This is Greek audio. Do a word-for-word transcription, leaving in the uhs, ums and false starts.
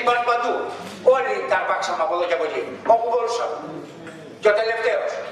μας παντού. Όλοι τα αρπάξαμε από εδώ και από εκεί, όπου μπορούσαμε. Και ο τελευταίος,